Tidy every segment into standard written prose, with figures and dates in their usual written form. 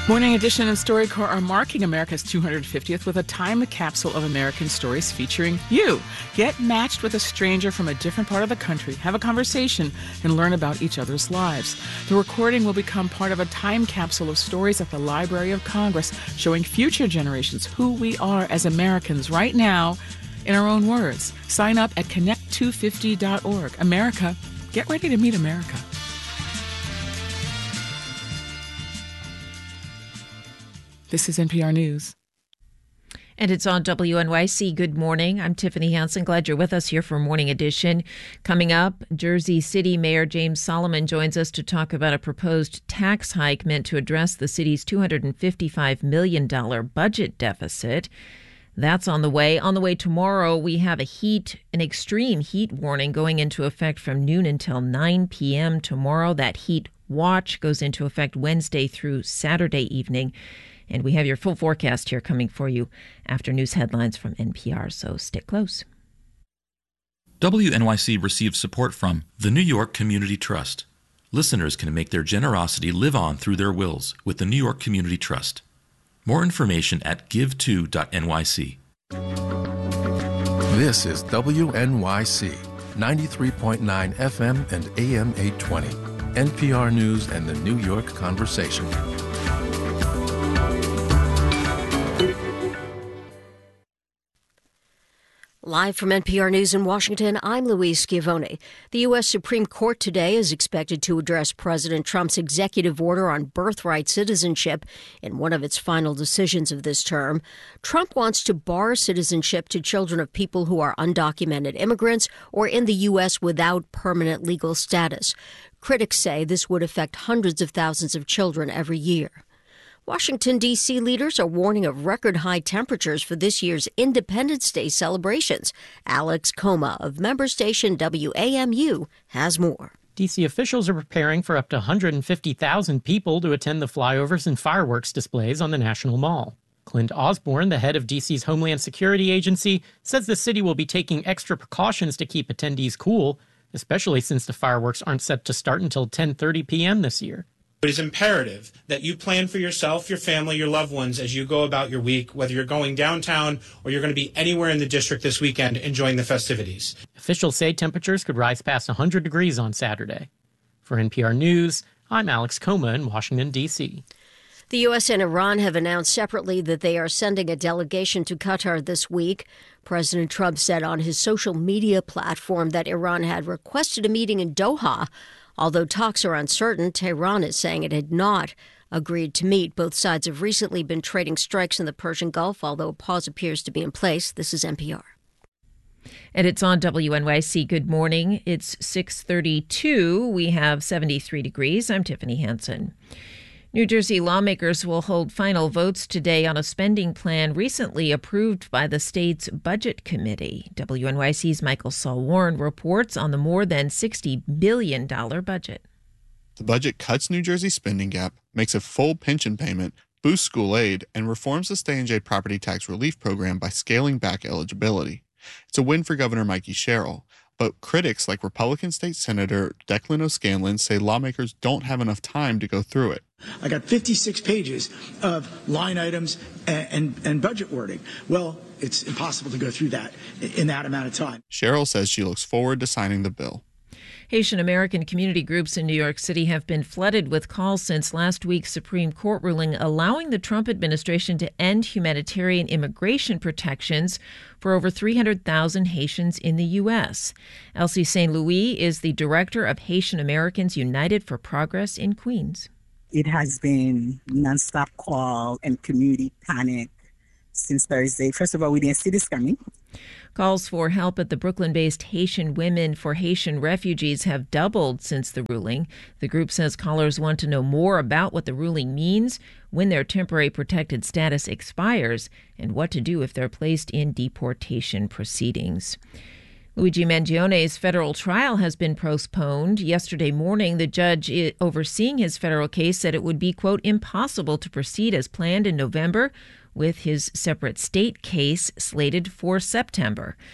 Morning Edition and StoryCorps are marking America's 250th with a time capsule of American stories featuring you. Get matched with a stranger from a different part of the country, have a conversation, and learn about each other's lives. The recording will become part of a time capsule of stories at the Library of Congress, showing future generations who we are as Americans right now in our own words. Sign up at connect250.org. America, get ready to meet America. This is NPR News. And it's on WNYC. Good morning. I'm Tiffany Hansen. Glad you're with us here for Morning Edition. Coming up, Jersey City Mayor James Solomon joins us to talk about a proposed tax hike meant to address the city's $255 million budget deficit. That's on the way. On the way tomorrow, we have an extreme heat warning going into effect from noon until 9 p.m. tomorrow. That heat watch goes into effect Wednesday through Saturday evening. And we have your full forecast here coming for you after news headlines from NPR, so stick close. WNYC receives support from the New York Community Trust. Listeners can make their generosity live on through their wills with the New York Community Trust. More information at give2.nyc. This is WNYC, 93.9 FM and AM 820. NPR News and the New York Conversation. Live from NPR News in Washington, I'm Louise Schiavone. The U.S. Supreme Court today is expected to address President Trump's executive order on birthright citizenship in one of its final decisions of this term. Trump wants to bar citizenship to children of people who are undocumented immigrants or in the U.S. without permanent legal status. Critics say this would affect hundreds of thousands of children every year. Washington, D.C. leaders are warning of record-high temperatures for this year's Independence Day celebrations. Alex Coma of member station WAMU has more. D.C. officials are preparing for up to 150,000 people to attend the flyovers and fireworks displays on the National Mall. Clint Osborne, the head of D.C.'s Homeland Security Agency, says the city will be taking extra precautions to keep attendees cool, especially since the fireworks aren't set to start until 10:30 p.m. this year. It is imperative that you plan for yourself, your family, your loved ones as you go about your week, whether you're going downtown or you're going to be anywhere in the district this weekend enjoying the festivities. Officials say temperatures could rise past 100 degrees on Saturday. For NPR News, I'm Alex Coma in Washington, D.C. The U.S. and Iran have announced separately that they are sending a delegation to Qatar this week. President Trump said on his social media platform that Iran had requested a meeting in Doha. Although talks are uncertain, Tehran is saying it had not agreed to meet. Both sides have recently been trading strikes in the Persian Gulf, although a pause appears to be in place. This is NPR. And it's on WNYC. Good morning. It's 6:32. We have 73 degrees. I'm Tiffany Hansen. New Jersey lawmakers will hold final votes today on a spending plan recently approved by the state's budget committee. WNYC's Michael Saul-Warren reports on the more than $60 billion budget. The budget cuts New Jersey's spending gap, makes a full pension payment, boosts school aid, and reforms the Stay-in-J property tax relief program by scaling back eligibility. It's a win for Governor Mikey Sherrill. But critics like Republican State Senator Declan O'Scanlan say lawmakers don't have enough time to go through it. I got 56 pages of line items and budget wording. Well, it's impossible to go through that in that amount of time. Sherrill says she looks forward to signing the bill. Haitian American community groups in New York City have been flooded with calls since last week's Supreme Court ruling allowing the Trump administration to end humanitarian immigration protections for over 300,000 Haitians in the U.S. Elsie St. Louis is the director of Haitian Americans United for Progress in Queens. It has been nonstop call and community panic since Thursday. First of all, we didn't see this coming. Calls for help at the Brooklyn-based Haitian Women for Haitian Refugees have doubled since the ruling. The group says callers want to know more about what the ruling means, when their temporary protected status expires, and what to do if they're placed in deportation proceedings. Luigi Mangione's federal trial has been postponed. Yesterday morning, the judge overseeing his federal case said it would be, quote, impossible to proceed as planned in November with his separate state case slated for September.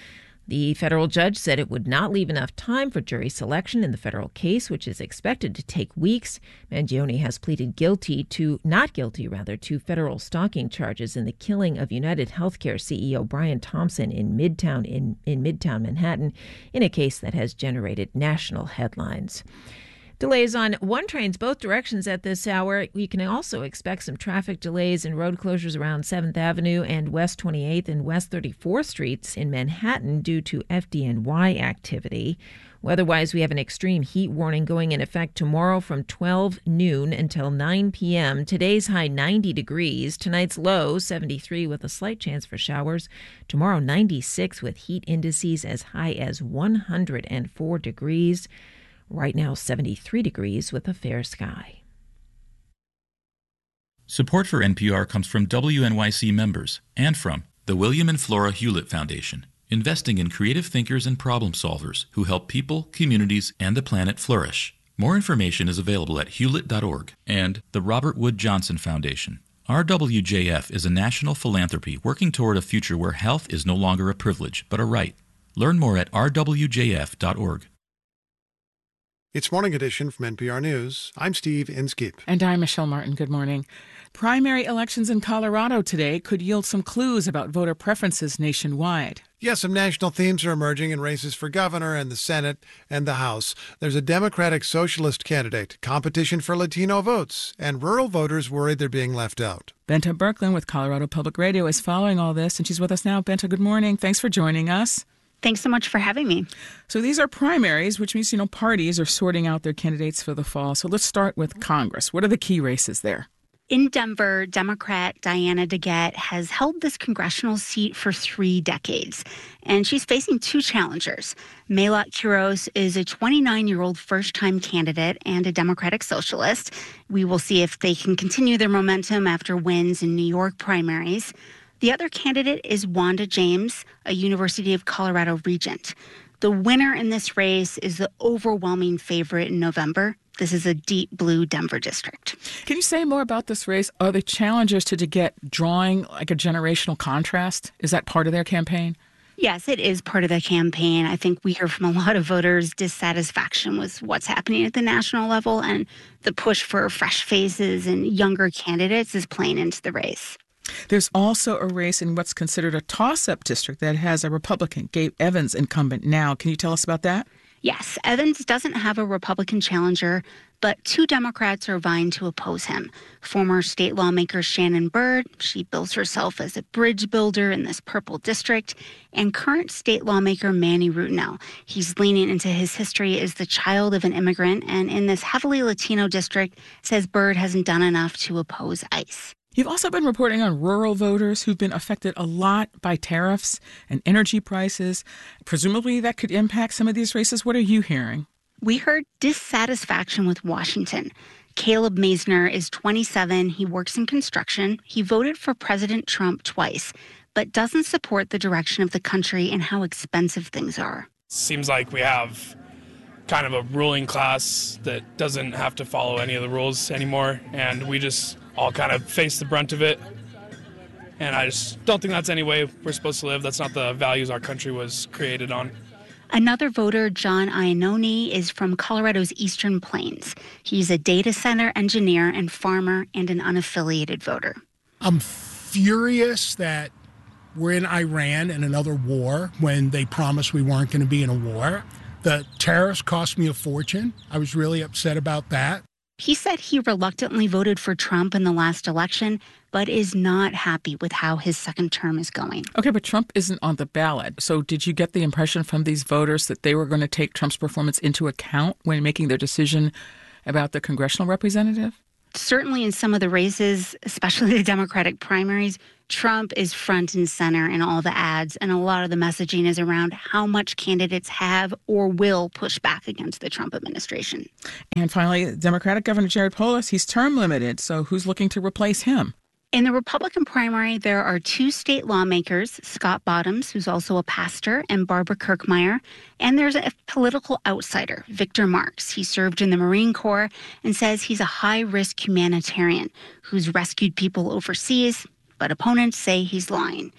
The federal judge said it would not leave enough time for jury selection in the federal case, which is expected to take weeks. Mangione has pleaded not guilty to federal stalking charges in the killing of United Healthcare CEO Brian Thompson in Midtown Manhattan, in a case that has generated national headlines. Delays on one trains both directions at this hour. We can also expect some traffic delays and road closures around 7th Avenue and West 28th and West 34th Streets in Manhattan due to FDNY activity. Weather-wise, we have an extreme heat warning going in effect tomorrow from 12 noon until 9 p.m. Today's high 90 degrees. Tonight's low 73 with a slight chance for showers. Tomorrow 96 with heat indices as high as 104 degrees. Right now, 73 degrees with a fair sky. Support for NPR comes from WNYC members and from the William and Flora Hewlett Foundation, investing in creative thinkers and problem solvers who help people, communities, and the planet flourish. More information is available at hewlett.org. And the Robert Wood Johnson Foundation. RWJF is a national philanthropy working toward a future where health is no longer a privilege, but a right. Learn more at rwjf.org. It's Morning Edition from NPR News. I'm Steve Inskeep. And I'm Michelle Martin. Good morning. Primary elections in Colorado today could yield some clues about voter preferences nationwide. Yes, some national themes are emerging in races for governor and the Senate and the House. There's a Democratic Socialist candidate, competition for Latino votes, and rural voters worried they're being left out. Benta Berkland with Colorado Public Radio is following all this, and she's with us now. Benta, good morning. Thanks for joining us. Thanks so much for having me. So these are primaries, which means, parties are sorting out their candidates for the fall. So let's start with Congress. What are the key races there? In Denver, Democrat Diana DeGette has held this congressional seat for 3 decades, and she's facing 2 challengers. Mayotte Quiroz is a 29-year-old first-time candidate and a Democratic Socialist. We will see if they can continue their momentum after wins in New York primaries. The other candidate is Wanda James, a University of Colorado regent. The winner in this race is the overwhelming favorite in November. This is a deep blue Denver district. Can you say more about this race? Are the challengers to DeGette drawing like a generational contrast? Is that part of their campaign? Yes, it is part of the campaign. I think we hear from a lot of voters dissatisfaction with what's happening at the national level, and the push for fresh faces and younger candidates is playing into the race. There's also a race in what's considered a toss-up district that has a Republican, Gabe Evans, incumbent now. Can you tell us about that? Yes, Evans doesn't have a Republican challenger, but 2 Democrats are vying to oppose him. Former state lawmaker Shannon Byrd, she bills herself as a bridge builder in this purple district, and current state lawmaker Manny Rutinel. He's leaning into his history as the child of an immigrant, and in this heavily Latino district, says Byrd hasn't done enough to oppose ICE. You've also been reporting on rural voters who've been affected a lot by tariffs and energy prices. Presumably that could impact some of these races. What are you hearing? We heard dissatisfaction with Washington. Caleb Maisner is 27. He works in construction. He voted for President Trump twice, but doesn't support the direction of the country and how expensive things are. Seems like we have kind of a ruling class that doesn't have to follow any of the rules anymore, and we just all kind of face the brunt of it. And I just don't think that's any way we're supposed to live. That's not the values our country was created on. Another voter, John Iannone, is from Colorado's Eastern Plains. He's a data center engineer and farmer and an unaffiliated voter. I'm furious that we're in Iran and another war when they promised we weren't going to be in a war. The tariffs cost me a fortune. I was really upset about that. He said he reluctantly voted for Trump in the last election, but is not happy with how his second term is going. Okay, but Trump isn't on the ballot. So did you get the impression from these voters that they were going to take Trump's performance into account when making their decision about the congressional representative? Certainly in some of the races, especially the Democratic primaries, Trump is front and center in all the ads, and a lot of the messaging is around how much candidates have or will push back against the Trump administration. And finally, Democratic Governor Jared Polis, he's term limited, so who's looking to replace him? In the Republican primary, there are 2 state lawmakers, Scott Bottoms, who's also a pastor, and Barbara Kirkmeyer. And there's a political outsider, Victor Marx. He served in the Marine Corps and says he's a high-risk humanitarian who's rescued people overseas, but opponents say he's lying.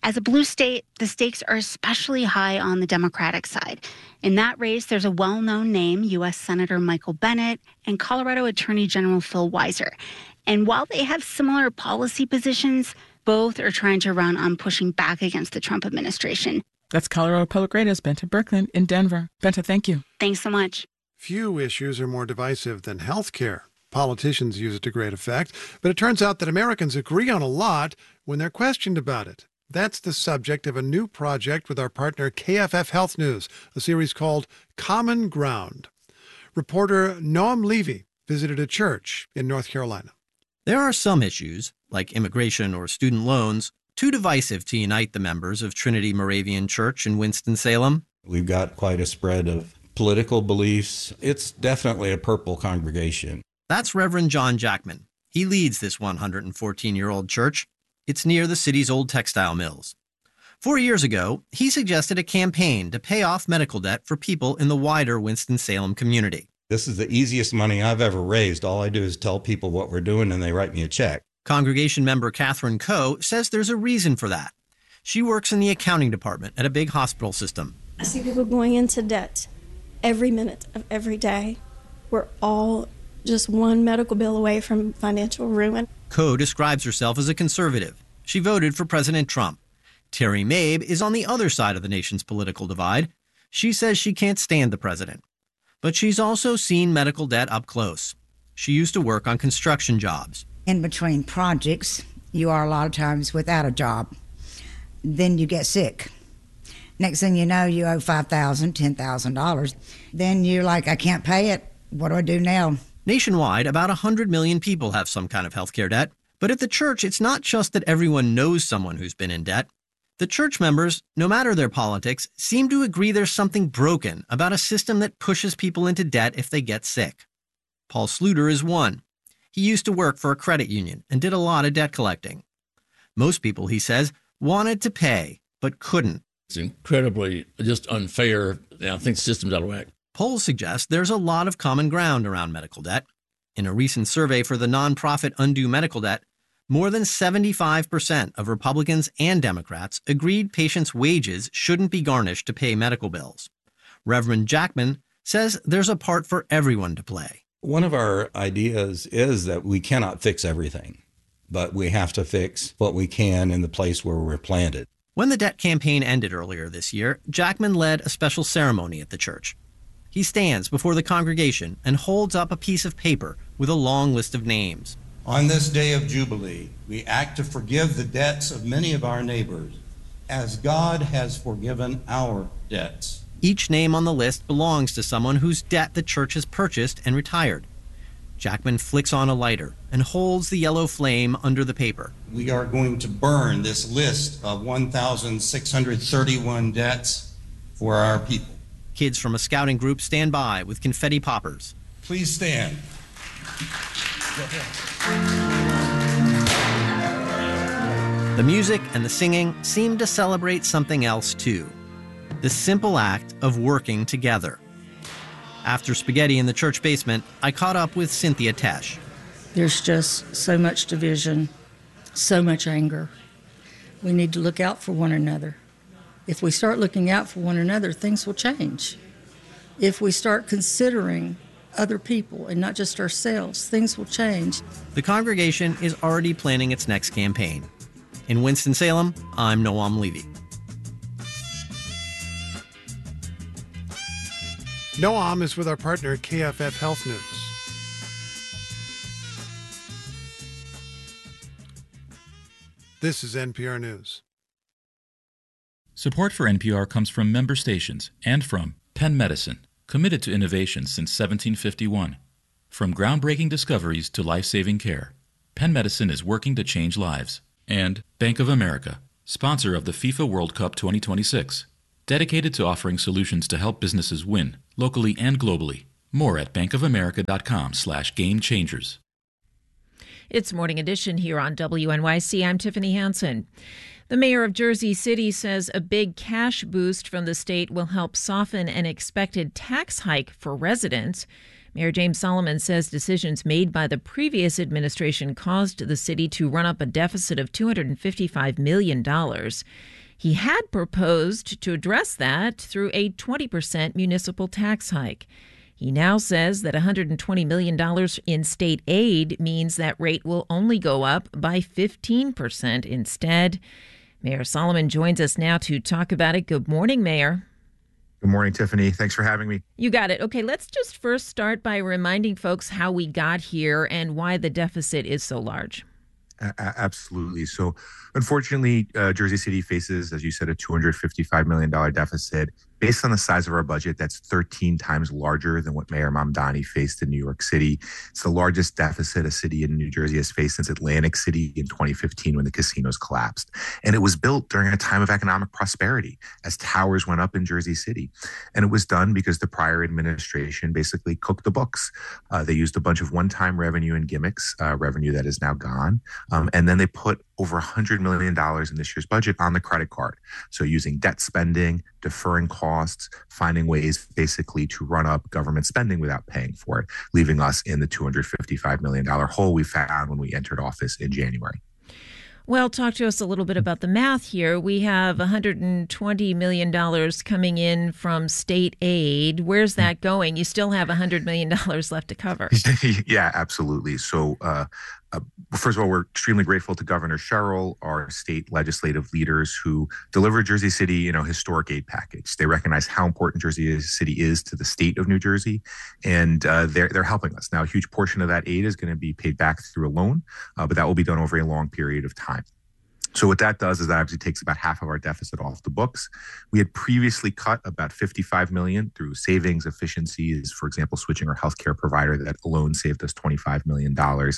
As a blue state, the stakes are especially high on the Democratic side. In that race, there's a well-known name, U.S. Senator Michael Bennet and Colorado Attorney General Phil Weiser. And while they have similar policy positions, both are trying to run on pushing back against the Trump administration. That's Colorado Public Radio's Benta Birkeland in Denver. Benta, thank you. Thanks so much. Few issues are more divisive than health care. Politicians use it to great effect, but it turns out that Americans agree on a lot when they're questioned about it. That's the subject of a new project with our partner KFF Health News, a series called Common Ground. Reporter Noam Levy visited a church in North Carolina. There are some issues, like immigration or student loans, too divisive to unite the members of Trinity Moravian Church in Winston-Salem. We've got quite a spread of political beliefs. It's definitely a purple congregation. That's Reverend John Jackman. He leads this 114-year-old church. It's near the city's old textile mills. 4 years ago, he suggested a campaign to pay off medical debt for people in the wider Winston-Salem community. This is the easiest money I've ever raised. All I do is tell people what we're doing and they write me a check. Congregation member Catherine Coe says there's a reason for that. She works in the accounting department at a big hospital system. I see people going into debt every minute of every day. We're all just one medical bill away from financial ruin. Coe describes herself as a conservative. She voted for President Trump. Terry Mabe is on the other side of the nation's political divide. She says she can't stand the president. But she's also seen medical debt up close. She used to work on construction jobs. In between projects, you are a lot of times without a job. Then you get sick. Next thing you know, you owe $5,000, $10,000. Then you're like, I can't pay it. What do I do now? Nationwide, about 100 million people have some kind of healthcare debt. But at the church, it's not just that everyone knows someone who's been in debt. The church members, no matter their politics, seem to agree there's something broken about a system that pushes people into debt if they get sick. Paul Sluter is one. He used to work for a credit union and did a lot of debt collecting. Most people, he says, wanted to pay, but couldn't. It's incredibly just unfair. I think the system's out of whack. Polls suggest there's a lot of common ground around medical debt. In a recent survey for the nonprofit Undo Medical Debt, more than 75% of Republicans and Democrats agreed patients' wages shouldn't be garnished to pay medical bills. Reverend Jackman says there's a part for everyone to play. One of our ideas is that we cannot fix everything, but we have to fix what we can in the place where we're planted. When the debt campaign ended earlier this year, Jackman led a special ceremony at the church. He stands before the congregation and holds up a piece of paper with a long list of names. On this day of Jubilee, we act to forgive the debts of many of our neighbors, as God has forgiven our debts. Each name on the list belongs to someone whose debt the church has purchased and retired. Jackman flicks on a lighter and holds the yellow flame under the paper. We are going to burn this list of 1,631 debts for our people. Kids from a scouting group stand by with confetti poppers. Please stand. The music and the singing seem to celebrate something else too. The simple act of working together. After spaghetti in the church basement, I caught up with Cynthia Tesh. There's just so much division, so much anger. We need to look out for one another. If we start looking out for one another, things will change. If we start considering other people and not just ourselves, things will change. The congregation is already planning its next campaign. In Winston-Salem, I'm Noam Levy. Noam is with our partner KFF Health News. This is NPR News. Support for NPR comes from member stations and from Penn Medicine, committed to innovation since 1751. From groundbreaking discoveries to life-saving care, Penn Medicine is working to change lives. And Bank of America, sponsor of the FIFA World Cup 2026, dedicated to offering solutions to help businesses win, locally and globally. More at bankofamerica.com/gamechangers. It's Morning Edition here on WNYC. I'm Tiffany Hansen. The mayor of Jersey City says a big cash boost from the state will help soften an expected tax hike for residents. Mayor James Solomon says decisions made by the previous administration caused the city to run up a deficit of $255 million. He had proposed to address that through a 20% municipal tax hike. He now says that $120 million in state aid means that rate will only go up by 15% instead. Mayor Solomon joins us now to talk about it. Good morning, Mayor. Good morning, Tiffany. Thanks for having me. You got it. Okay, let's just first start by reminding folks how we got here and why the deficit is so large. Absolutely. So, unfortunately, Jersey City faces, as you said, a $255 million deficit. Based on the size of our budget, that's 13 times larger than what Mayor Mamdani faced in New York City. It's the largest deficit a city in New Jersey has faced since Atlantic City in 2015 when the casinos collapsed. And it was built during a time of economic prosperity as towers went up in Jersey City. And it was done because the prior administration basically cooked the books. They used a bunch of one-time revenue and gimmicks, revenue that is now gone. And then they put over $100 million in this year's budget on the credit card. So using debt spending, deferring costs, finding ways basically to run up government spending without paying for it, leaving us in the $255 million hole we found when we entered office in January. Well, talk to us a little bit about the math here. We have $120 million coming in from state aid. Where's that going? You still have $100 million left to cover. Yeah, absolutely. So, first of all, we're extremely grateful to Governor Sherrill, our state legislative leaders who delivered Jersey City, historic aid package. They recognize how important Jersey City is to the state of New Jersey, and they're helping us. Now, a huge portion of that aid is going to be paid back through a loan, but that will be done over a long period of time. So what that does is that obviously takes about half of our deficit off the books. We had previously cut about $55 million through savings, efficiencies, for example, switching our healthcare provider. That alone saved us $25 million.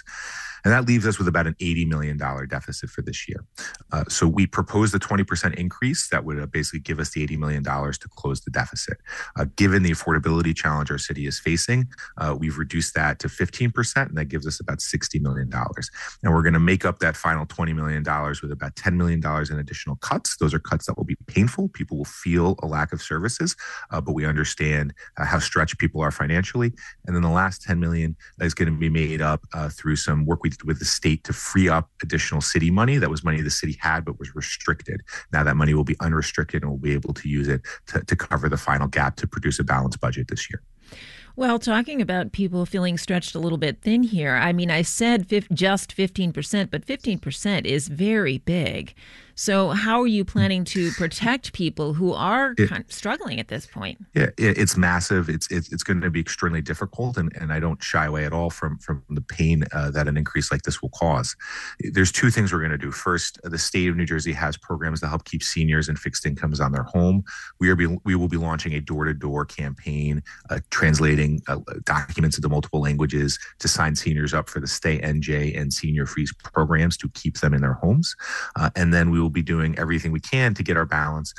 And that leaves us with about an $80 million deficit for this year. So we proposed a 20% increase that would basically give us the $80 million to close the deficit. Given the affordability challenge our city is facing, we've reduced that to 15%, and that gives us about $60 million. And we're going to make up that final $20 million with about $10 million in additional cuts. Those are cuts that will be painful. People will feel a lack of services, but we understand how stretched people are financially. And then the last $10 million is going to be made up through some work we did with the state to free up additional city money. That was money the city had but was restricted. Now that money will be unrestricted, and we'll be able to use it to cover the final gap to produce a balanced budget this year. Well, talking about people feeling stretched a little bit thin here, I mean, I said just 15%, but 15% is very big. So how are you planning to protect people who are kind of struggling at this point? Yeah, it's massive. It's going to be extremely difficult, and I don't shy away at all from the pain that an increase like this will cause. There's two things we're going to do. First, the state of New Jersey has programs to help keep seniors and fixed incomes on their home. We will be launching a door-to-door campaign, translating documents into multiple languages to sign seniors up for the Stay NJ and Senior Freeze programs to keep them in their homes. And then we will be doing everything we can to get our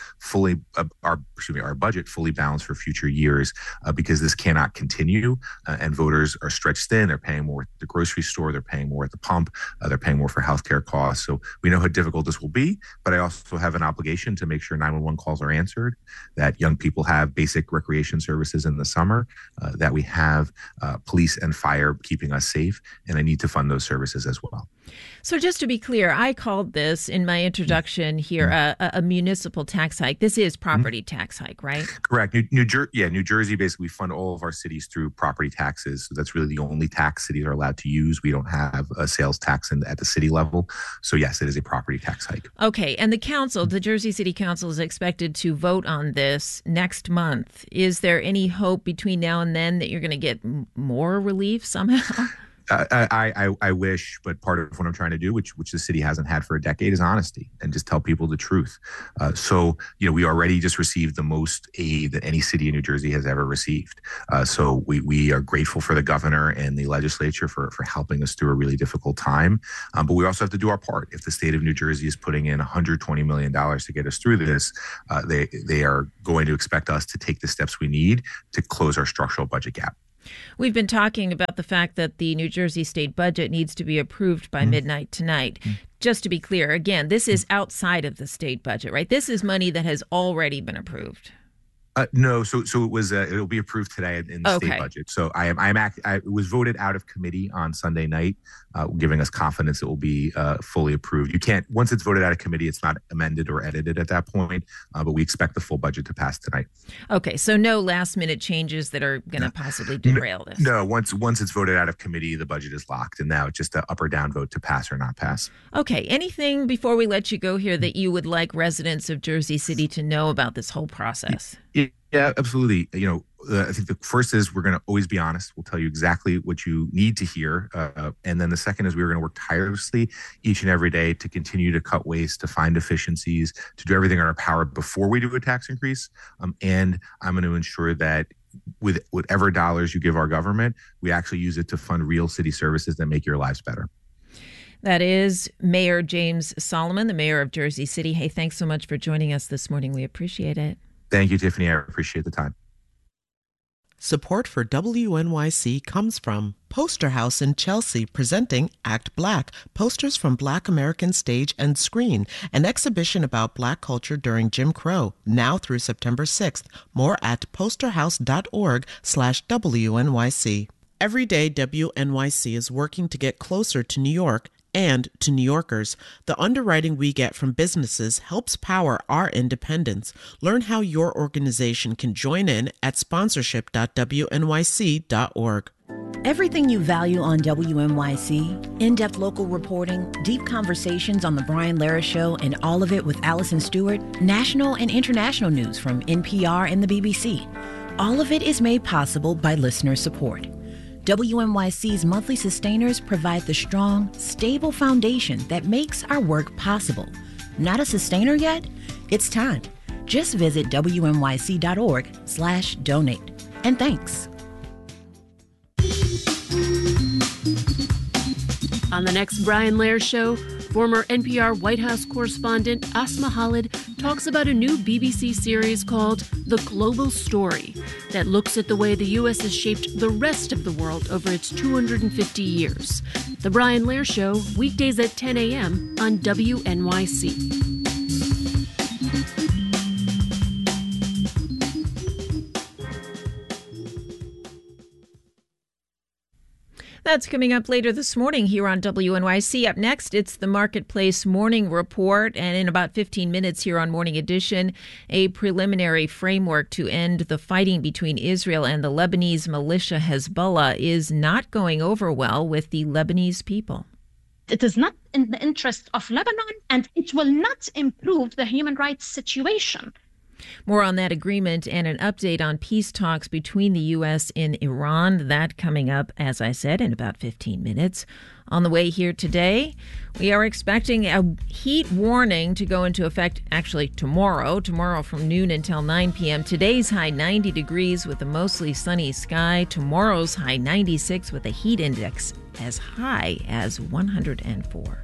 budget fully balanced for future years, because this cannot continue. And voters are stretched thin. They're paying more at the grocery store. They're paying more at the pump. They're paying more for healthcare costs. So we know how difficult this will be, but I also have an obligation to make sure 911 calls are answered, that young people have basic recreation services in the summer, that we have police and fire keeping us safe, and I need to fund those services as well. So just to be clear, I called this in my introduction here a municipal tax hike. This is property tax hike, right? Correct. New Jersey basically fund all of our cities through property taxes. So that's really the only tax cities are allowed to use. We don't have a sales tax at the city level. So yes, it is a property tax hike. Okay. And the council, the Jersey City Council, is expected to vote on this next month. Is there any hope between now and then that you're going to get more relief somehow? I wish, but part of what I'm trying to do, which the city hasn't had for a decade, is honesty and just tell people the truth. So we already just received the most aid that any city in New Jersey has ever received. So we are grateful for the governor and the legislature for helping us through a really difficult time. But we also have to do our part. If the state of New Jersey is putting in $120 million to get us through this, they are going to expect us to take the steps we need to close our structural budget gap. We've been talking about the fact that the New Jersey state budget needs to be approved by midnight tonight. Just to be clear, again, this is outside of the state budget, right? This is money that has already been approved. No, so it was. It'll be approved today in the state budget. So it was voted out of committee on Sunday night, giving us confidence it will be fully approved. You can't once it's voted out of committee, it's not amended or edited at that point. But we expect the full budget to pass tonight. Okay, so no last minute changes that are going to possibly derail this. No, once it's voted out of committee, the budget is locked, and now it's just an up or down vote to pass or not pass. Okay, anything before we let you go here that you would like residents of Jersey City to know about this whole process? Yeah, absolutely. I think the first is we're going to always be honest. We'll tell you exactly what you need to hear. And then the second is we're going to work tirelessly each and every day to continue to cut waste, to find efficiencies, to do everything in our power before we do a tax increase. And I'm going to ensure that with whatever dollars you give our government, we actually use it to fund real city services that make your lives better. That is Mayor James Solomon, the mayor of Jersey City. Hey, thanks so much for joining us this morning. We appreciate it. Thank you, Tiffany. I appreciate the time. Support for WNYC comes from Poster House in Chelsea, presenting Act Black, posters from Black American stage and screen, an exhibition about Black culture during Jim Crow, now through September 6th. More at posterhouse.org/WNYC. Every day, WNYC is working to get closer to New York and to New Yorkers. The underwriting we get from businesses helps power our independence. Learn how your organization can join in at sponsorship.wnyc.org. Everything you value on WNYC, in-depth local reporting, deep conversations on The Brian Lehrer Show, and all of it with Allison Stewart, national and international news from NPR and the BBC. All of it is made possible by listener support. WNYC's monthly sustainers provide the strong, stable foundation that makes our work possible. Not a sustainer yet? It's time. Just visit WNYC.org/donate. And thanks. On the next Brian Lehrer Show, former NPR White House correspondent Asma Khalid talks about a new BBC series called The Global Story that looks at the way the U.S. has shaped the rest of the world over its 250 years. The Brian Lehrer Show, weekdays at 10 a.m. on WNYC. That's coming up later this morning here on WNYC. Up next, it's the Marketplace Morning Report. And in about 15 minutes here on Morning Edition, a preliminary framework to end the fighting between Israel and the Lebanese militia Hezbollah is not going over well with the Lebanese people. It is not in the interest of Lebanon, and it will not improve the human rights situation. More on that agreement and an update on peace talks between the U.S. and Iran. That coming up, as I said, in about 15 minutes. On the way here today, we are expecting a heat warning to go into effect actually tomorrow from noon until 9 p.m. Today's high 90 degrees with a mostly sunny sky. Tomorrow's high 96 with a heat index as high as 104.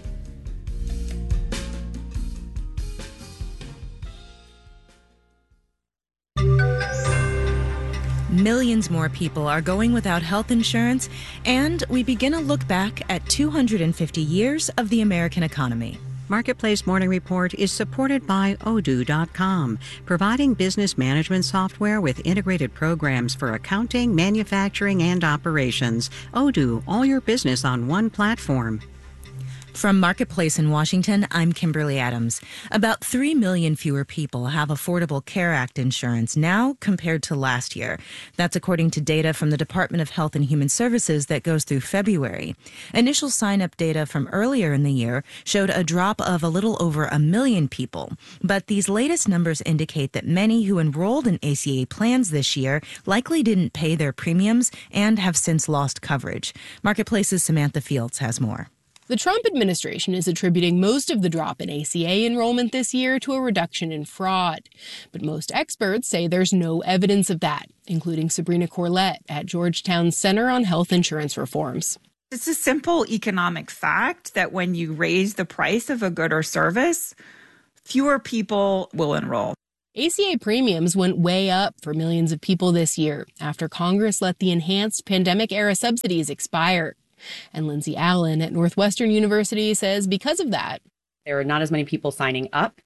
Millions more people are going without health insurance, and we begin a look back at 250 years of the American economy. Marketplace Morning Report is supported by Odoo.com, providing business management software with integrated programs for accounting, manufacturing, and operations. Odoo, all your business on one platform. From Marketplace in Washington, I'm Kimberly Adams. About 3 million fewer people have Affordable Care Act insurance now compared to last year. That's according to data from the Department of Health and Human Services that goes through February. Initial sign-up data from earlier in the year showed a drop of a little over 1 million people. But these latest numbers indicate that many who enrolled in ACA plans this year likely didn't pay their premiums and have since lost coverage. Marketplace's Samantha Fields has more. The Trump administration is attributing most of the drop in ACA enrollment this year to a reduction in fraud. But most experts say there's no evidence of that, including Sabrina Corlett at Georgetown's Center on Health Insurance Reforms. It's a simple economic fact that when you raise the price of a good or service, fewer people will enroll. ACA premiums went way up for millions of people this year after Congress let the enhanced pandemic-era subsidies expire. And Lindsay Allen at Northwestern University says because of that, there are not as many people signing up,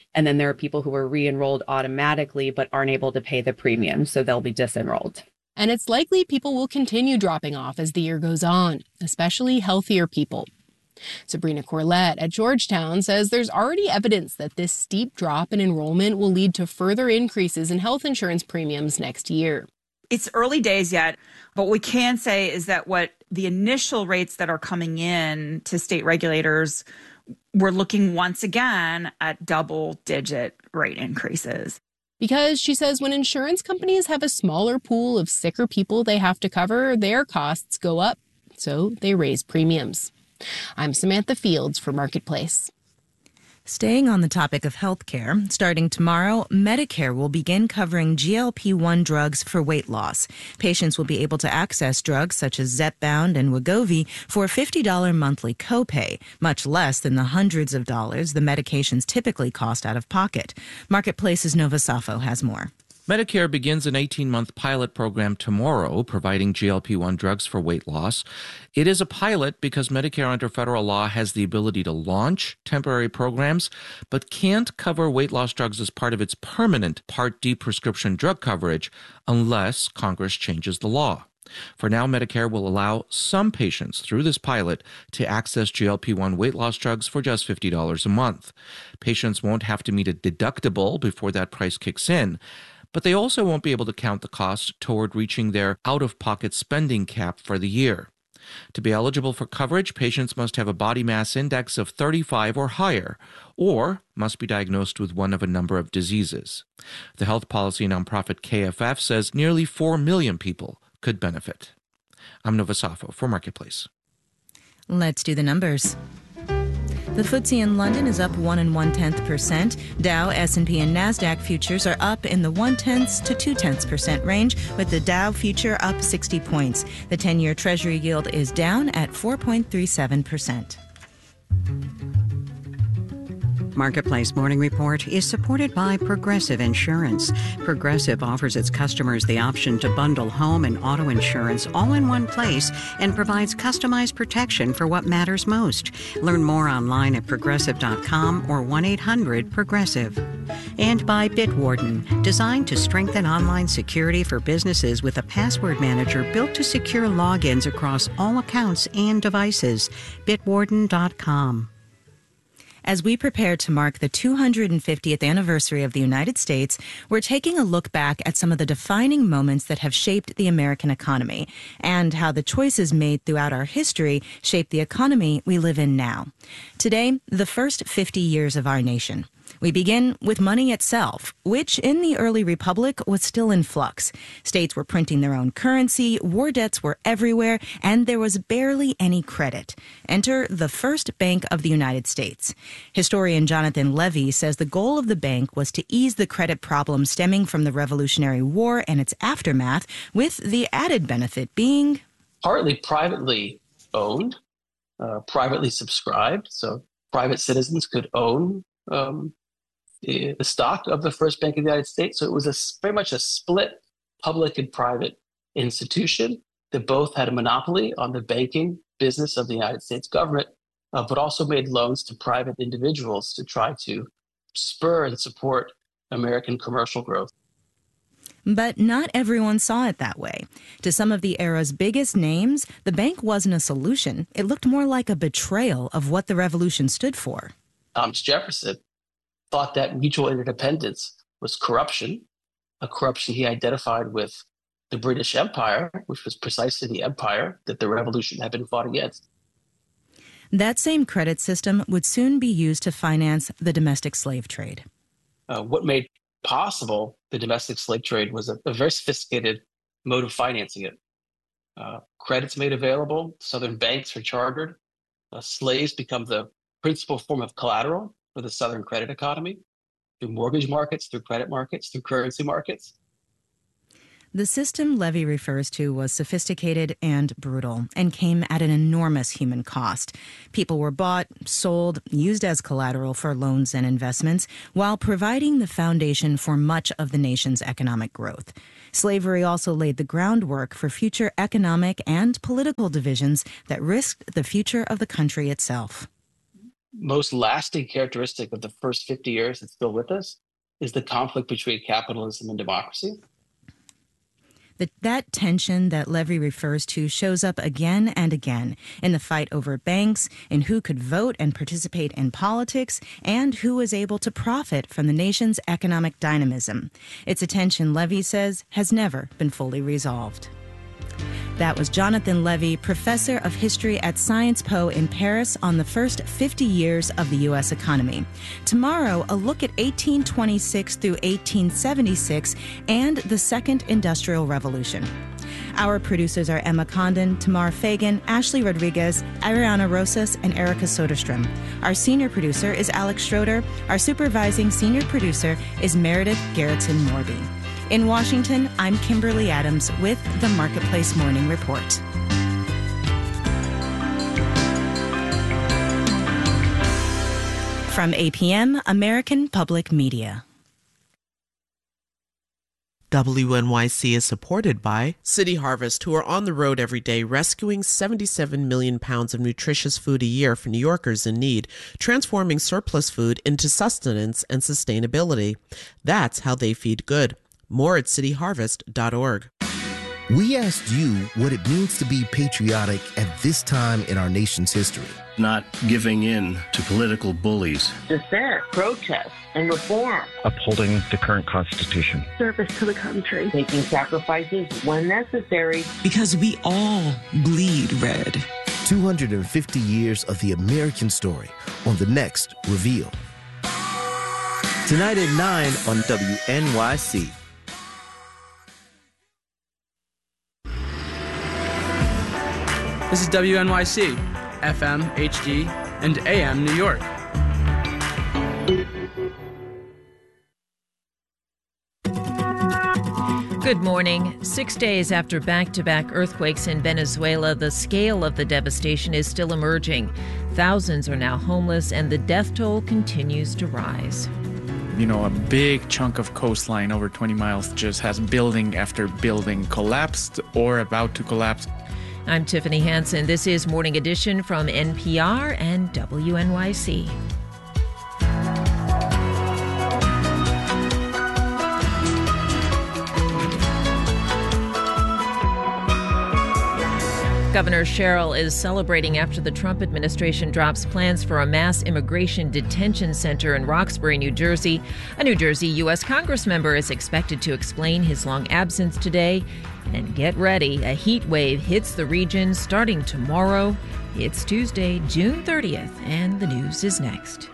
And then there are people who are re-enrolled automatically but aren't able to pay the premium, so they'll be disenrolled. And it's likely people will continue dropping off as the year goes on, especially healthier people. Sabrina Corlett at Georgetown says there's already evidence that this steep drop in enrollment will lead to further increases in health insurance premiums next year. It's early days yet, but what we can say is that what the initial rates that are coming in to state regulators, we're looking once again at double-digit rate increases. Because, she says, when insurance companies have a smaller pool of sicker people they have to cover, their costs go up, so they raise premiums. I'm Samantha Fields for Marketplace. Staying on the topic of healthcare, starting tomorrow, Medicare will begin covering GLP-1 drugs for weight loss. Patients will be able to access drugs such as Zepbound and Wegovy for a $50 monthly copay, much less than the hundreds of dollars the medications typically cost out of pocket. Marketplace's Nova Safo has more. Medicare begins an 18-month pilot program tomorrow, providing GLP-1 drugs for weight loss. It is a pilot because Medicare under federal law has the ability to launch temporary programs, but can't cover weight loss drugs as part of its permanent Part D prescription drug coverage unless Congress changes the law. For now, Medicare will allow some patients through this pilot to access GLP-1 weight loss drugs for just $50 a month. Patients won't have to meet a deductible before that price kicks in, but they also won't be able to count the cost toward reaching their out-of-pocket spending cap for the year. To be eligible for coverage, patients must have a body mass index of 35 or higher, or must be diagnosed with one of a number of diseases. The health policy nonprofit KFF says nearly 4 million people could benefit. I'm Nova Safo for Marketplace. Let's do the numbers. The FTSE in London is up 1 1/10%. Dow, S&P, and NASDAQ futures are up in the 0.1% to 0.2% range, with the Dow future up 60 points. The 10-year Treasury yield is down at 4.37%. Marketplace Morning Report is supported by Progressive Insurance. Progressive offers its customers the option to bundle home and auto insurance all in one place and provides customized protection for what matters most. Learn more online at progressive.com or 1-800-PROGRESSIVE. And by Bitwarden, designed to strengthen online security for businesses with a password manager built to secure logins across all accounts and devices. Bitwarden.com. As we prepare to mark the 250th anniversary of the United States, we're taking a look back at some of the defining moments that have shaped the American economy and how the choices made throughout our history shape the economy we live in now. Today, the first 50 years of our nation. We begin with money itself, which in the early republic was still in flux. States were printing their own currency, war debts were everywhere, and there was barely any credit. Enter the first Bank of the United States. Historian Jonathan Levy says the goal of the bank was to ease the credit problem stemming from the Revolutionary War and its aftermath, with the added benefit being partly privately owned, privately subscribed, so private citizens could own the stock of the first Bank of the United States. So it was very much a split public and private institution that both had a monopoly on the banking business of the United States government, but also made loans to private individuals to try to spur and support American commercial growth. But not everyone saw it that way. To some of the era's biggest names, the bank wasn't a solution. It looked more like a betrayal of what the revolution stood for. Thomas Jefferson thought that mutual interdependence was corruption, a corruption he identified with the British Empire, which was precisely the empire that the revolution had been fought against. That same credit system would soon be used to finance the domestic slave trade. What made possible the domestic slave trade was a very sophisticated mode of financing it. Credits made available, Southern banks are chartered, slaves become the principal form of collateral for the Southern credit economy, through mortgage markets, through credit markets, through currency markets. The system Levy refers to was sophisticated and brutal and came at an enormous human cost. People were bought, sold, used as collateral for loans and investments, while providing the foundation for much of the nation's economic growth. Slavery also laid the groundwork for future economic and political divisions that risked the future of the country itself. most lasting characteristic of the first 50 years that's still with us is the conflict between capitalism and democracy. That tension that Levy refers to shows up again and again in the fight over banks, in who could vote and participate in politics, and who was able to profit from the nation's economic dynamism. It's a tension, Levy says, has never been fully resolved. That was Jonathan Levy, professor of history at Sciences Po in Paris, on the first 50 years of the U.S. economy. Tomorrow, a look at 1826 through 1876 and the Second Industrial Revolution. Our producers are Emma Condon, Tamar Fagan, Ashley Rodriguez, Ariana Rosas, and Erica Soderstrom. Our senior producer is Alex Schroeder. Our supervising senior producer is Meredith Gerritsen-Morby. In Washington, I'm Kimberly Adams with the Marketplace Morning Report. From APM, American Public Media. WNYC is supported by City Harvest, who are on the road every day rescuing 77 million pounds of nutritious food a year for New Yorkers in need, transforming surplus food into sustenance and sustainability. That's how they feed good. More at cityharvest.org. We asked you what it means to be patriotic at this time in our nation's history. Not giving in to political bullies. Dissent, protest, and reform. Upholding the current Constitution. Service to the country. Making sacrifices when necessary. Because we all bleed red. 250 years of the American story on the next Reveal. Tonight at 9 on WNYC. This is WNYC, FM, HD, and AM New York. Good morning. 6 days after back-to-back earthquakes in Venezuela, the scale of the devastation is still emerging. Thousands are now homeless, and the death toll continues to rise. You know, a big chunk of coastline, over 20 miles, just has building after building collapsed or about to collapse. I'm Tiffany Hansen. This is Morning Edition from NPR and WNYC. Governor Sherrill is celebrating after the Trump administration drops plans for a mass immigration detention center in Roxbury, New Jersey. A New Jersey U.S. Congress member is expected to explain his long absence today. And get ready, a heat wave hits the region starting tomorrow. It's Tuesday, June 30th, and the news is next.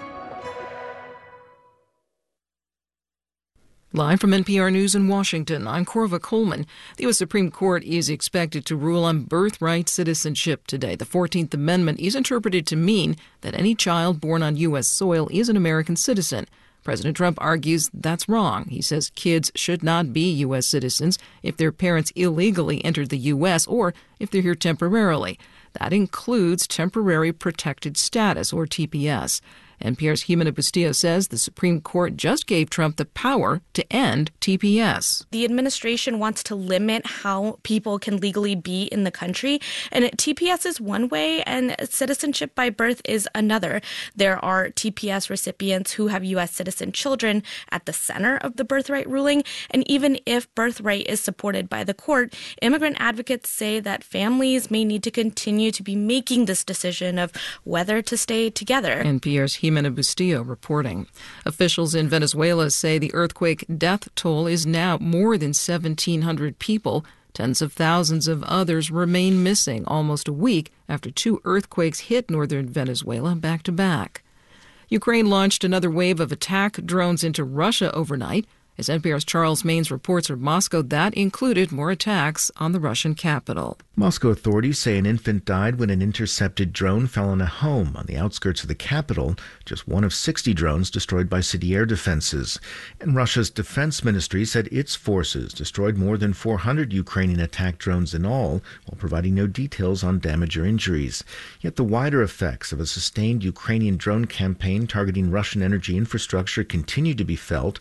Live from NPR News in Washington, I'm Corva Coleman. The U.S. Supreme Court is expected to rule on birthright citizenship today. The 14th Amendment is interpreted to mean that any child born on U.S. soil is an American citizen. President Trump argues that's wrong. He says kids should not be U.S. citizens if their parents illegally entered the U.S. or if they're here temporarily. That includes temporary protected status, or TPS. NPR's Jimena Bustillo says the Supreme Court just gave Trump the power to end TPS. The administration wants to limit how people can legally be in the country, and TPS is one way, and citizenship by birth is another. There are TPS recipients who have U.S. citizen children at the center of the birthright ruling, and even if birthright is supported by the court, immigrant advocates say that families may need to continue to be making this decision of whether to stay together. NPR's Jimena Bustillo reporting. Officials in Venezuela say the earthquake death toll is now more than 1,700 people. Tens of thousands of others remain missing almost a week after two earthquakes hit northern Venezuela back to back. Ukraine launched another wave of attack drones into Russia overnight. As NPR's Charles Maines reports from Moscow, that included more attacks on the Russian capital. Moscow authorities say an infant died when an intercepted drone fell on a home on the outskirts of the capital, just one of 60 drones destroyed by city air defenses. And Russia's defense ministry said its forces destroyed more than 400 Ukrainian attack drones in all, while providing no details on damage or injuries. Yet the wider effects of a sustained Ukrainian drone campaign targeting Russian energy infrastructure continue to be felt.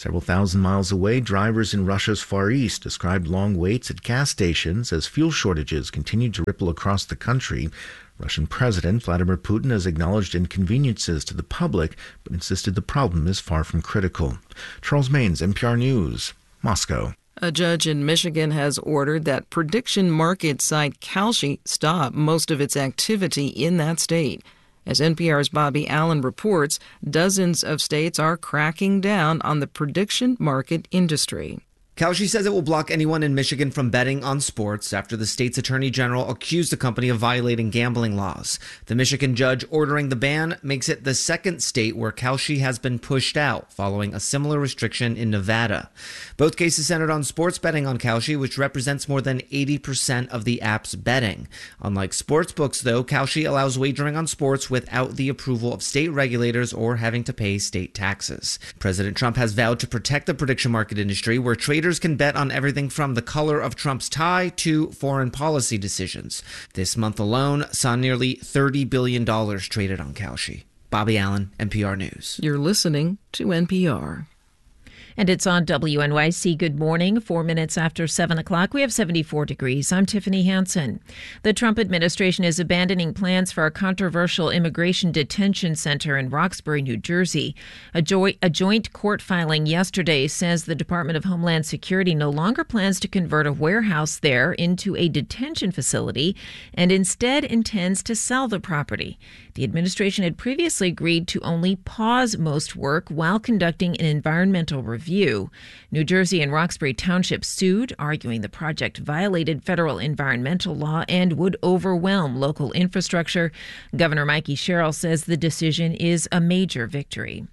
Several thousand miles away, drivers in Russia's Far East described long waits at gas stations as fuel shortages continued to ripple across the country. Russian President Vladimir Putin has acknowledged inconveniences to the public, but insisted the problem is far from critical. Charles Maines, NPR News, Moscow. A judge in Michigan has ordered that prediction market site Kalshi stop most of its activity in that state. As NPR's Bobby Allen reports, dozens of states are cracking down on the prediction market industry. Kalshi says it will block anyone in Michigan from betting on sports after the state's attorney general accused the company of violating gambling laws. The Michigan judge ordering the ban makes it the second state where Kalshi has been pushed out, following a similar restriction in Nevada. Both cases centered on sports betting on Kalshi, which represents more than 80% of the app's betting. Unlike sportsbooks, though, Kalshi allows wagering on sports without the approval of state regulators or having to pay state taxes. President Trump has vowed to protect the prediction market industry, where traders can bet on everything from the color of Trump's tie to foreign policy decisions. This month alone saw nearly $30 billion traded on Kalshi. Bobby Allen, NPR News. You're listening to NPR. And it's on WNYC. Good morning. 4 minutes after 7 o'clock. We have 74 degrees. I'm Tiffany Hansen. The Trump administration is abandoning plans for a controversial immigration detention center in Roxbury, New Jersey. A joint court filing yesterday says the Department of Homeland Security no longer plans to convert a warehouse there into a detention facility and instead intends to sell the property. The administration had previously agreed to only pause most work while conducting an environmental review. New Jersey and Roxbury Township sued, arguing the project violated federal environmental law and would overwhelm local infrastructure. Governor Mikey Sherrill says the decision is a major victory.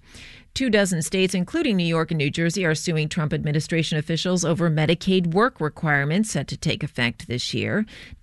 24 states, including New York and New Jersey, are suing Trump administration officials over Medicaid work requirements set to take effect this year.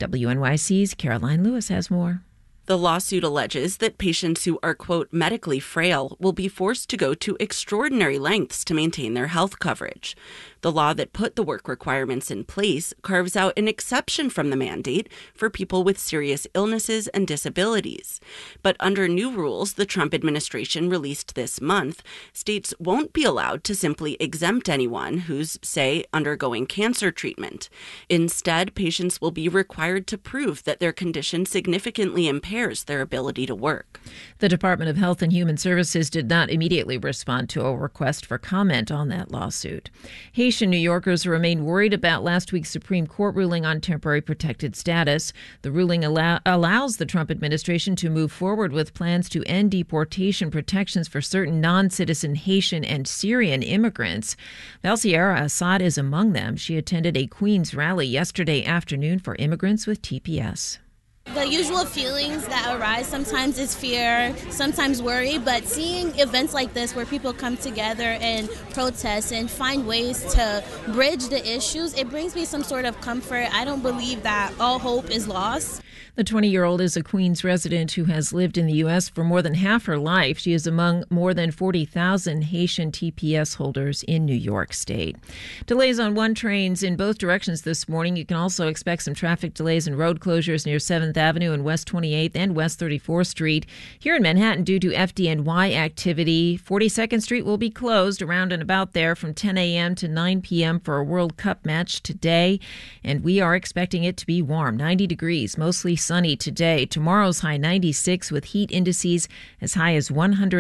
WNYC's Caroline Lewis has more. The lawsuit alleges that patients who are, quote, medically frail will be forced to go to extraordinary lengths to maintain their health coverage. The law that put the work requirements in place carves out an exception from the mandate for people with serious illnesses and disabilities. But under new rules the Trump administration released this month, states won't be allowed to simply exempt anyone who's, say, undergoing cancer treatment. Instead, patients will be required to prove that their condition significantly impairs their ability to work. The Department of Health and Human Services did not immediately respond to a request for comment on that lawsuit. Haitian New Yorkers remain worried about last week's Supreme Court ruling on temporary protected status. The ruling allows the Trump administration to move forward with plans to end deportation protections for certain non-citizen Haitian and Syrian immigrants. Valsiera Assad is among them. She attended a Queens rally yesterday afternoon for immigrants with TPS. The usual feelings that arise sometimes is fear, sometimes worry, but seeing events like this where people come together and protest and find ways to bridge the issues, it brings me some sort of comfort. I don't believe that all hope is lost. The 20-year-old is a Queens resident who has lived in the U.S. for more than half her life. She is among more than 40,000 Haitian TPS holders in New York State. Delays on one trains in both directions this morning. You can also expect some traffic delays and road closures near 7th Avenue and West 28th and West 34th Street. Here in Manhattan, due to FDNY activity, 42nd Street will be closed around and about there from 10 a.m. to 9 p.m. for a World Cup match today. And we are expecting it to be warm, 90 degrees, mostly sunny today. Tomorrow's high 96 with heat indices as high as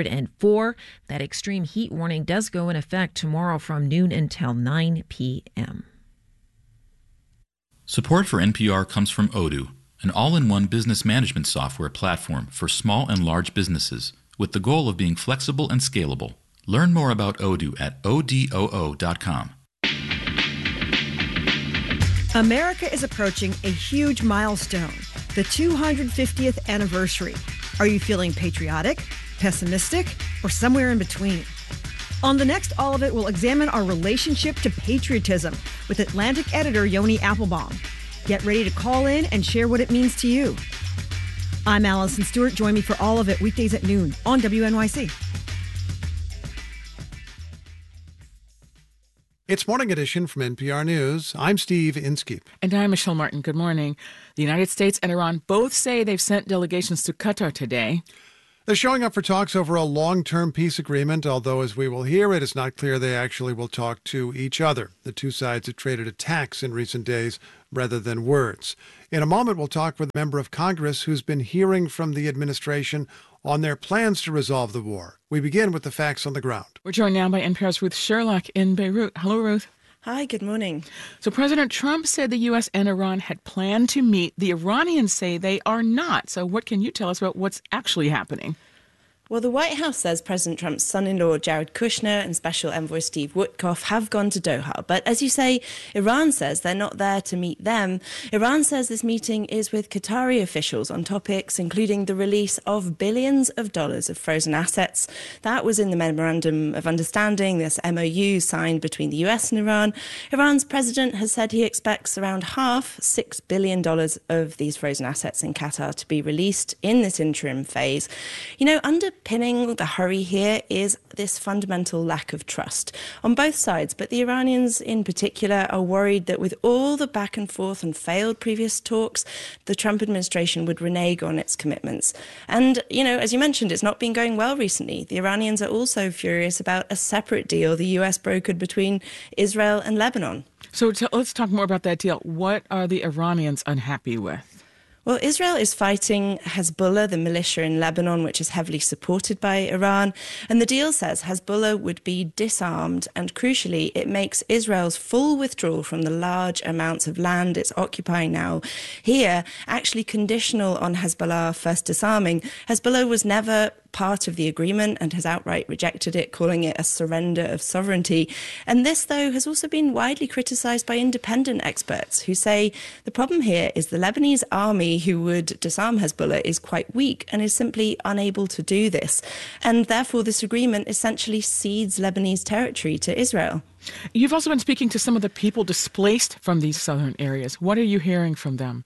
104. That extreme heat warning does go in effect tomorrow from noon until 9 p.m. Support for NPR comes from Odoo, an all-in-one business management software platform for small and large businesses with the goal of being flexible and scalable. Learn more about Odoo at odoo.com. America is approaching a huge milestone, the 250th anniversary. Are you feeling patriotic, pessimistic, or somewhere in between? On the next All of It, we'll examine our relationship to patriotism with Atlantic editor Yoni Applebaum. Get ready to call in and share what it means to you. I'm Allison Stewart. Join me for All of It weekdays at noon on WNYC. It's Morning Edition from NPR News. I'm Steve Inskeep. And I'm Michelle Martin. Good morning. The United States and Iran both say they've sent delegations to Qatar today. They're showing up for talks over a long-term peace agreement, although as we will hear, it is not clear they actually will talk to each other. The two sides have traded attacks in recent days rather than words. In a moment, we'll talk with a member of Congress who's been hearing from the administration on their plans to resolve the war. We begin with the facts on the ground. We're joined now by NPR's Ruth Sherlock in Beirut. Hello, Ruth. Hi, good morning. So President Trump said the U.S. and Iran had planned to meet. The Iranians say they are not. So what can you tell us about what's actually happening? Well, the White House says President Trump's son-in-law, Jared Kushner, and Special Envoy Steve Witkoff have gone to Doha. But as you say, Iran says they're not there to meet them. Iran says this meeting is with Qatari officials on topics including the release of billions of dollars of frozen assets. That was in the Memorandum of Understanding, this MOU signed between the US and Iran. Iran's president has said he expects around half, $6 billion of these frozen assets in Qatar to be released in this interim phase. You know, underpinning the hurry here is this fundamental lack of trust on both sides, but the Iranians in particular are worried that with all the back and forth and failed previous talks, the Trump administration would renege on its commitments. And, you know, as you mentioned, it's not been going well recently. The Iranians are also furious about a separate deal the US brokered between Israel and Lebanon. So let's talk more about that deal. What are the Iranians unhappy with? Well, Israel is fighting Hezbollah, the militia in Lebanon, which is heavily supported by Iran. And the deal says Hezbollah would be disarmed. And crucially, it makes Israel's full withdrawal from the large amounts of land it's occupying now here actually conditional on Hezbollah first disarming. Hezbollah was never part of the agreement and has outright rejected it, calling it a surrender of sovereignty. And this, though, has also been widely criticised by independent experts who say the problem here is the Lebanese army who would disarm Hezbollah is quite weak and is simply unable to do this. And therefore, this agreement essentially cedes Lebanese territory to Israel. You've also been speaking to some of the people displaced from these southern areas. What are you hearing from them?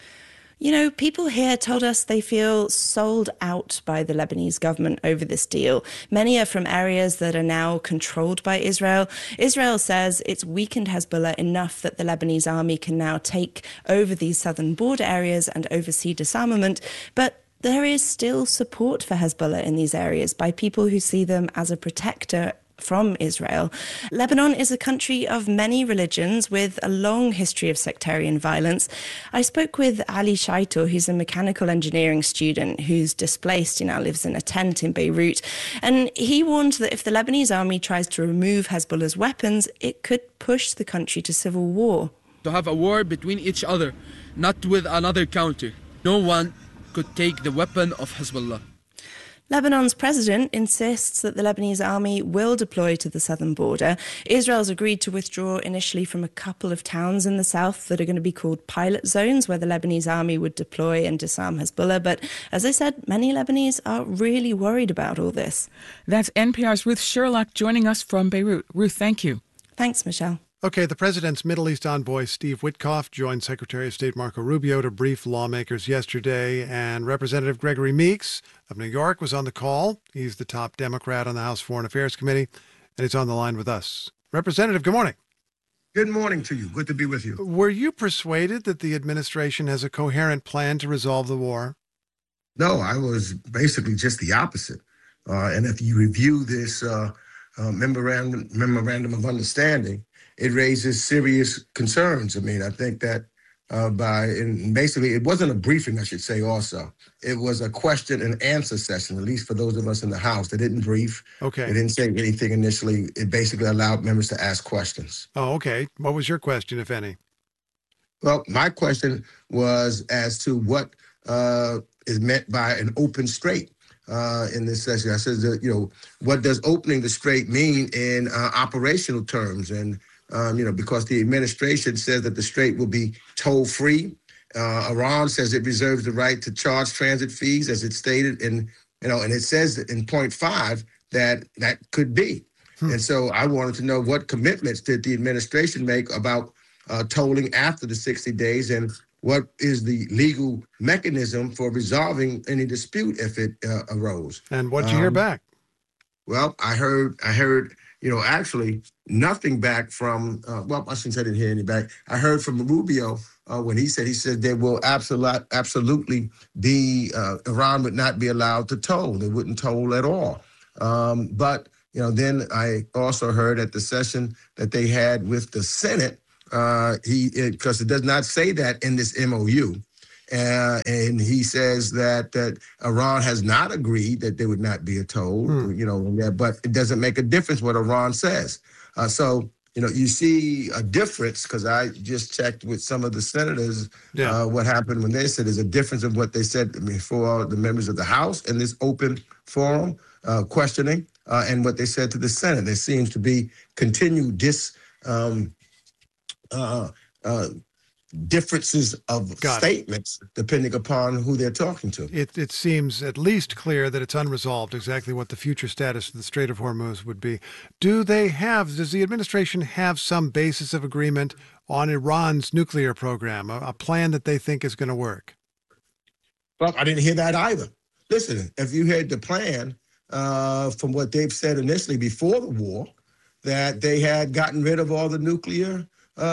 You know, people here told us they feel sold out by the Lebanese government over this deal. Many are from areas that are now controlled by Israel. Israel says it's weakened Hezbollah enough that the Lebanese army can now take over these southern border areas and oversee disarmament. But there is still support for Hezbollah in these areas by people who see them as a protector from Israel. Lebanon is a country of many religions with a long history of sectarian violence. I spoke with Ali Shaito, who's a mechanical engineering student who's displaced. He now lives in a tent in Beirut. And he warned that if the Lebanese army tries to remove Hezbollah's weapons, it could push the country to civil war. To have a war between each other, not with another country. No one could take the weapon of Hezbollah. Lebanon's president insists that the Lebanese army will deploy to the southern border. Israel's agreed to withdraw initially from a couple of towns in the south that are going to be called pilot zones, where the Lebanese army would deploy and disarm Hezbollah. But as I said, many Lebanese are really worried about all this. That's NPR's Ruth Sherlock joining us from Beirut. Ruth, thank you. Thanks, Michelle. Okay, the president's Middle East envoy, Steve Witkoff, joined Secretary of State Marco Rubio to brief lawmakers yesterday, and Representative Gregory Meeks of New York was on the call. He's the top Democrat on the House Foreign Affairs Committee, and he's on the line with us. Representative, good morning. Good morning to you. Good to be with you. Were you persuaded that the administration has a coherent plan to resolve the war? No, I was basically just the opposite. And if you review this memorandum of understanding, it raises serious concerns. I mean, I think that basically it wasn't a briefing, I should say also. It was a question and answer session, at least for those of us in the House. They didn't brief. Okay. They didn't say anything initially. It basically allowed members to ask questions. Oh, okay. What was your question, if any? Well, my question was as to what is meant by an open strait. In this session, I said, what does opening the strait mean in operational terms? And because the administration says that the strait will be toll-free. Iran says it reserves the right to charge transit fees, as it stated, and it says in point 5 that could be. And so I wanted to know what commitments did the administration make about tolling after the 60 days, and what is the legal mechanism for resolving any dispute if it arose. And what'd you hear back? Well, I heard, actually, nothing back from, I shouldn't say I didn't hear any back. I heard from Rubio when he said there will absolutely be, Iran would not be allowed to toll. They wouldn't toll at all. But then I also heard at the session that they had with the Senate, because it does not say that in this MOU. And he says that Iran has not agreed that there would not be a toll, but it doesn't make a difference what Iran says. So you see a difference, because I just checked with some of the senators what happened when they said there's a difference of what they said before the members of the House in this open forum questioning and what they said to the Senate. There seems to be continued differences of statements depending upon who they're talking to. It seems at least clear that it's unresolved exactly what the future status of the Strait of Hormuz would be. Does the administration have some basis of agreement on Iran's nuclear program, a plan that they think is going to work? Well, I didn't hear that either. Listen, if you heard the plan from what they've said initially before the war, that they had gotten rid of all the nuclear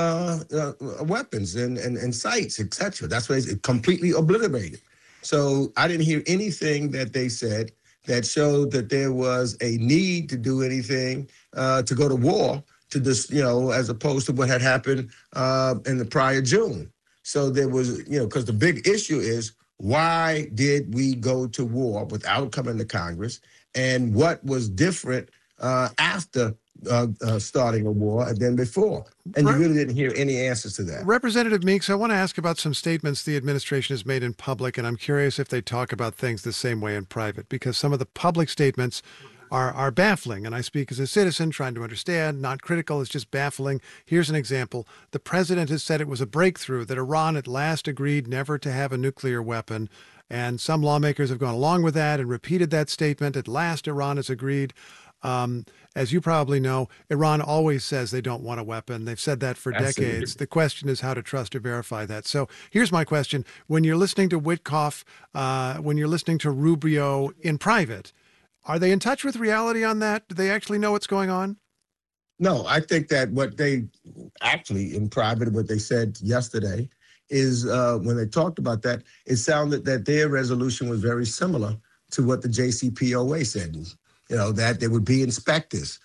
weapons and sites, etc. That's why it's completely obliterated. So I didn't hear anything that they said that showed that there was a need to do anything to go to war to this, as opposed to what had happened in the prior June. So there was, because the big issue is, why did we go to war without coming to Congress, and what was different after starting a war than before? And you really didn't hear any answers to that. Representative Meeks, I want to ask about some statements the administration has made in public, and I'm curious if they talk about things the same way in private, because some of the public statements are baffling. And I speak as a citizen trying to understand, not critical, it's just baffling. Here's an example. The president has said it was a breakthrough that Iran at last agreed never to have a nuclear weapon. And some lawmakers have gone along with that and repeated that statement. At last, Iran has agreed. As you probably know, Iran always says they don't want a weapon. They've said that for decades. The question is how to trust or verify that. So here's my question. When you're listening to Witkoff, when you're listening to Rubio in private, are they in touch with reality on that? Do they actually know what's going on? No, I think that what they actually in private, what they said yesterday is when they talked about that, it sounded that their resolution was very similar to what the JCPOA said. That there would be inspectors.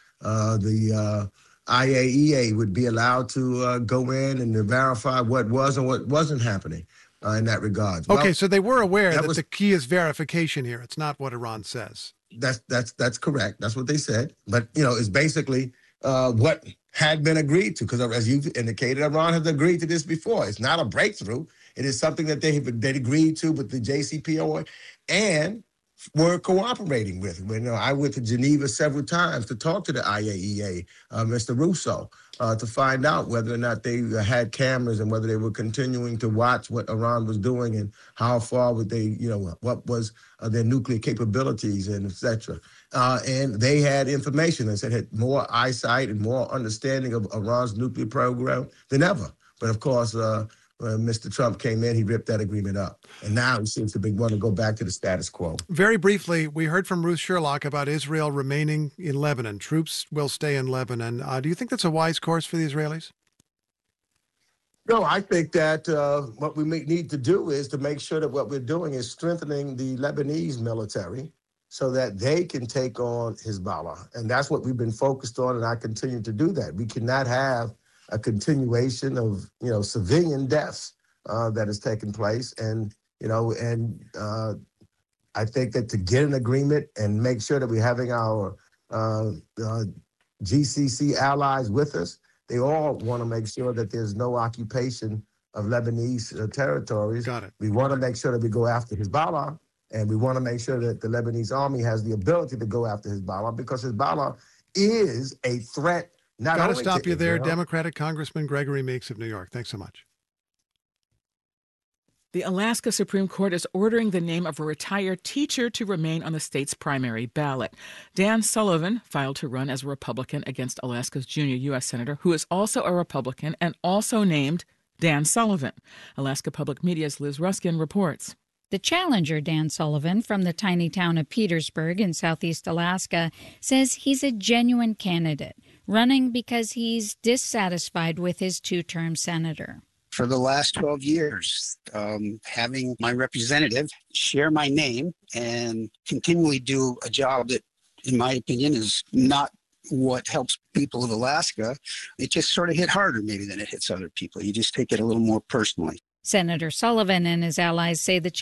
The IAEA would be allowed to go in and verify what was and what wasn't happening in that regard. Okay, so they were aware that the key is verification here. It's not what Iran says. That's correct. That's what they said. But, it's basically what had been agreed to, because as you've indicated, Iran has agreed to this before. It's not a breakthrough. It is something that they agreed to with the JCPOA and were cooperating with. I went to Geneva several times to talk to the IAEA, Mr. Russo, to find out whether or not they had cameras and whether they were continuing to watch what Iran was doing and how far would they, what was their nuclear capabilities and et cetera. And they had information that had more eyesight and more understanding of Iran's nuclear program than ever. But of course, when Mr. Trump came in, he ripped that agreement up. And now he seems to want to go back to the status quo. Very briefly, we heard from Ruth Sherlock about Israel remaining in Lebanon. Troops will stay in Lebanon. Do you think that's a wise course for the Israelis? No, I think that what we need to do is to make sure that what we're doing is strengthening the Lebanese military so that they can take on Hezbollah. And that's what we've been focused on, and I continue to do that. We cannot have a continuation of, civilian deaths that has taken place. And, I think that to get an agreement and make sure that we're having our GCC allies with us, they all want to make sure that there's no occupation of Lebanese territories. Got it. We want to make sure that we go after Hezbollah, and we want to make sure that the Lebanese army has the ability to go after Hezbollah, because Hezbollah is a threat. Got to stop you there, Democratic Congressman Gregory Meeks of New York. Thanks so much. The Alaska Supreme Court is ordering the name of a retired teacher to remain on the state's primary ballot. Dan Sullivan filed to run as a Republican against Alaska's junior U.S. Senator, who is also a Republican and also named Dan Sullivan. Alaska Public Media's Liz Ruskin reports. The challenger, Dan Sullivan, from the tiny town of Petersburg in southeast Alaska, says he's a genuine candidate, running because he's dissatisfied with his two-term senator. For the last 12 years, having my representative share my name and continually do a job that, in my opinion, is not what helps people of Alaska, it just sort of hit harder maybe than it hits other people. You just take it a little more personally. Senator Sullivan and his allies say the